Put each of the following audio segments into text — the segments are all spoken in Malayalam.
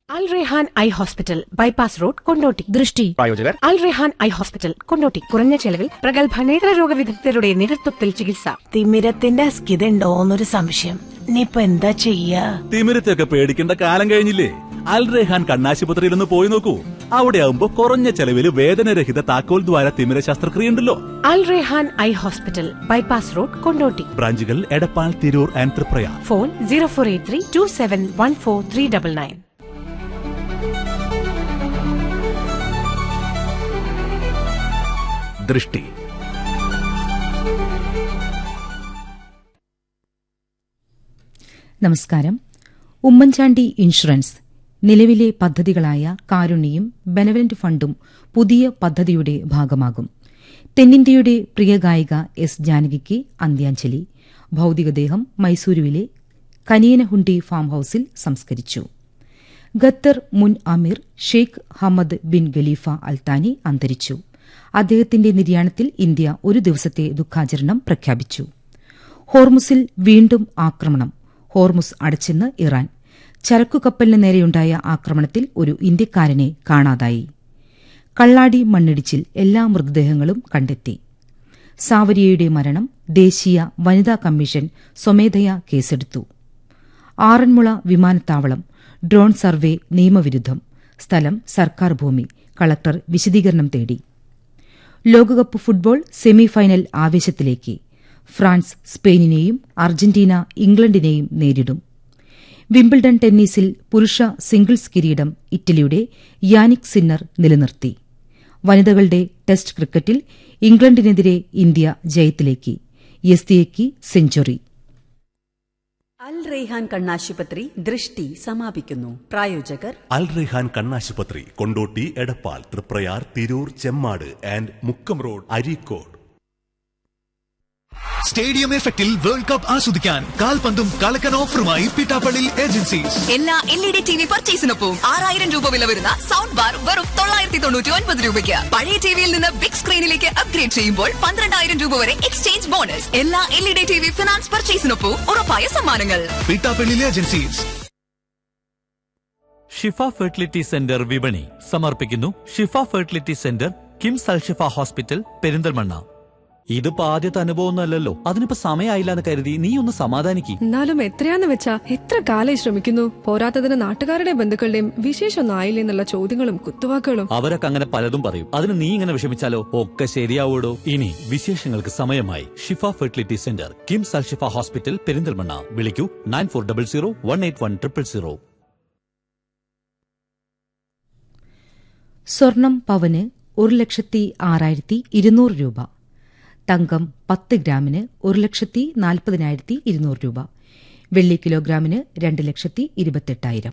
അൽ Rehan eye hospital, bypass road, Kondotty. ദൃഷ്ടി പ്രായോജകർ അൽ റെഹാൻ ഐ ഹോസ്പിറ്റൽ, കൊണ്ടോട്ടി. കുറഞ്ഞ ചെലവിൽ പ്രഗത്ഭ നേത്രരോഗ വിദഗ്ധരുടെ നേതൃത്വത്തിൽ ചികിത്സ. തിമിരത്തിന്റെ അസ്കിതണ്ടോന്നൊരു സംശയം. ഇനിയിപ്പൊ എന്താ ചെയ്യാ? തിമിരത്തൊക്കെ പേടിക്കേണ്ട കാലം കഴിഞ്ഞില്ലേ? അൽ റെഹാൻ കണ്ണാശുപത്രിയിൽ ഒന്ന് പോയി നോക്കൂ. അവിടെയാവുമ്പോ കുറഞ്ഞ ചെലവിൽ വേദനരഹിത താക്കോൽ ദ്വാര തിമിര ശസ്ത്രക്രിയ ഉണ്ടല്ലോ. അൽ Rehan eye hospital, bypass road, Kondotty. ബ്രാഞ്ചുകൾ എടപ്പാൾ, തിരൂർ ആൻഡ് തൃപ്രയാർ. ഫോൺ 0483271439. ദൃഷ്ടി. നമസ്കാരം. ഉമ്മൻചാണ്ടി ഇൻഷുറൻസ് നിലവിലെ പദ്ധതികളായ കാരുണ്യയും ബെനവലന്റ് ഫണ്ടും പുതിയ പദ്ധതിയുടെ ഭാഗമാകും. തെന്നിന്ത്യയുടെ പ്രിയ ഗായിക എസ് ജാനകിക്ക് അന്ത്യാഞ്ജലി. ഭൌതികദേഹം മൈസൂരുവിലെ കനിയനഹുണ്ടി ഫാം ഹൌസിൽ സംസ്കരിച്ചു. ഖത്തർ മുൻ അമീർ Sheikh Hamad bin Khalifa Al Thani അന്തരിച്ചു. അദ്ദേഹത്തിന്റെ നിര്യാണത്തിൽ ഇന്ത്യ ഒരു ദിവസത്തെ ദുഃഖാചരണം പ്രഖ്യാപിച്ചു. ഹോർമുസിൽ വീണ്ടും ആക്രമണം. Hormuz അടച്ചെന്ന് Iran. ചരക്കുകപ്പലിന് നേരെയുണ്ടായ ആക്രമണത്തിൽ ഒരു ഇന്ത്യക്കാരനെ കാണാതായി. കള്ളാടി മണ്ണിടിച്ചിൽ എല്ലാ മൃതദേഹങ്ങളും കണ്ടെത്തി. സാവരിയയുടെ മരണം ദേശീയ വനിതാ കമ്മീഷൻ സ്വമേധയാ കേസെടുത്തു. ആറന്മുള വിമാനത്താവളം ഡ്രോൺ സർവേ നിയമവിരുദ്ധം. സ്ഥലം സർക്കാർ ഭൂമി. കളക്ടർ വിശദീകരണം തേടി. ലോകകപ്പ് ഫുട്ബോൾ സെമിഫൈനൽ ആവേശത്തിലേക്ക്. ഫ്രാൻസ് സ്പെയിനിനെയും അർജന്റീന ഇംഗ്ലണ്ടിനെയും നേരിടും. വിംബിൾഡൺ ടെന്നീസിൽ പുരുഷ സിംഗിൾസ് കിരീടം ഇറ്റലിയുടെ യാനിക് സിന്നർ നിലനിർത്തി. വനിതകളുടെ ടെസ്റ്റ് ക്രിക്കറ്റിൽ ഇംഗ്ലണ്ടിനെതിരെ ഇന്ത്യ ജയത്തിലേക്ക്. യസ്തിയയ്ക്ക് സെഞ്ചുറി. അൽ റെയ്ഹാൻ കണ്ണാശുപത്രി ദൃഷ്ടി സമാപിക്കുന്നു. പ്രായോജകർ അൽ റെഹാൻ കണ്ണാശുപത്രി, Kondotty, Edappal, Triprayar, Tirur, Chemmad and Mukkam road, Areekode. Stadium എഫക്റ്റിൽ വേൾഡ് കപ്പ് ആസ്വദിക്കാൻ കാൽപന്തും കളക്കൻ ഓഫറുമായി പിട്ടാപ്പള്ളി ഏജൻസീസ്. എല്ലാ LED TV പർച്ചേസിനൊപ്പം 6000 രൂപ വില വരുന്ന സൗണ്ട് ബാർ വെറും 999 രൂപയ്ക്ക്. പഴയ ടിവിയിൽ നിന്ന് ബിഗ് സ്ക്രീനിലേക്ക് അപ്ഗ്രേഡ് ചെയ്യുമ്പോൾ 12000 രൂപ വരെ എക്സ്ചേഞ്ച് ബോണസ്. എല്ലാ LED TV ഫിനാൻസ് പർച്ചേസിനൊപ്പം ഉറപ്പായ സമ്മാനങ്ങൾ. പിട്ടാപ്പള്ളി ഏജൻസീസ്. ഷിഫ ഫെർട്ടിലിറ്റി സെന്റർ വിപണി സമർപ്പിക്കുന്നു. ഷിഫ fertility centre, KIMS Alshifa hospital, Perinthalmanna. ഇതിപ്പോ ആദ്യത്തെ അനുഭവമൊന്നുമല്ലല്ലോ. അതിനിപ്പോ സമയമായില്ല എന്ന് കരുതി നീ ഒന്ന് സമാധാനിക്ക്. എന്നാലും എത്രയാന്ന് വെച്ചാ എത്ര കാലായി ശ്രമിക്കുന്നു. പോരാത്തതിന് നാട്ടുകാരുടെയും ബന്ധുക്കളുടെയും വിശേഷമൊന്നും ആയില്ലേ എന്നുള്ള ചോദ്യങ്ങളും കുത്തുവാക്കുകളും. അവരൊക്കെ അങ്ങനെ പലതും പറയും. അതിന് നീ ഇങ്ങനെ വിഷമിച്ചാലോ? ഒക്കെ ശരിയാവൂടോ. ഇനി വിശേഷങ്ങൾക്ക് സമയമായി. ഷിഫ fertility centre, KIMS Alshifa hospital, Perinthalmanna. വിളിക്കൂ 9400 സ്വർണം പവന് 1,06,200 രൂപ. തങ്കം 10 ഗ്രാമിന് 1,40,200 രൂപ. വെള്ളി കിലോഗ്രാമിന് 2,28,000.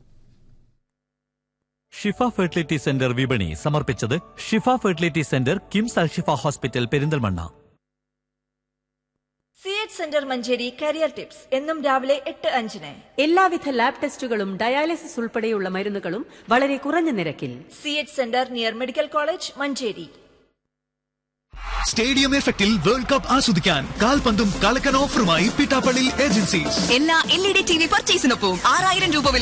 ഷിഫ ഫെർട്ടിലിറ്റി സെന്റർ വിപണി സമർപ്പിച്ചത് ഷിഫ fertility centre, KIMS Alshifa hospital, Perinthalmanna. CH centre Manjeri career tips എന്നും രാവിലെ 8:05. എല്ലാവിധ ലാബ് ടെസ്റ്റുകളും ഡയാലിസിസ് ഉൾപ്പെടെയുള്ള മരുന്നുകളും വളരെ കുറഞ്ഞ നിരക്കിൽ. CH centre near medical college, Manjeri. Stadium എഫക്റ്റിൽ വേൾഡ് കപ്പ് ആസ്വദിക്കാൻ കാൽപന്തും കളക്കൻ ഓഫറുമായി പിട്ടാപ്പള്ളി ഏജൻസീസ്. എല്ലാ LED TV പർച്ചേസിനൊപ്പം 6000 രൂപ